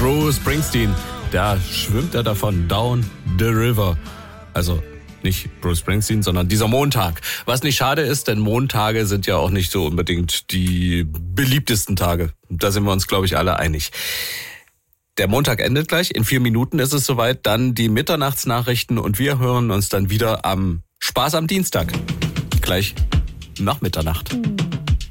Bruce Springsteen. Da schwimmt er davon down the river. Also nicht Bruce Springsteen, sondern dieser Montag. Was nicht schade ist, denn Montage sind ja auch nicht so unbedingt die beliebtesten Tage. Da sind wir uns, glaube ich, alle einig. Der Montag endet gleich. In 4 Minuten ist es soweit. Dann die Mitternachtsnachrichten und wir hören uns dann wieder am Spaß am Dienstag. Gleich nach Mitternacht.